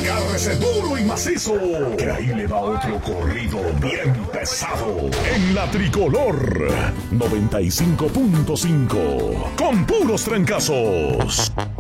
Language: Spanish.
Agárrese duro y macizo, que ahí le va otro corrido bien pesado. En la Tricolor 95.5, con puros trancazos.